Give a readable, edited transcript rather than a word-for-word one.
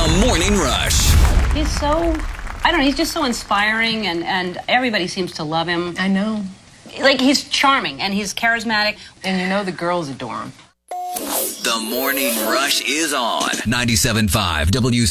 The Morning Rush. He's so, I don't know, he's just so inspiring, and everybody seems to love him. I know. Like, he's charming, and he's charismatic. And you know the girls adore him. The Morning Rush is on 97.5 WC.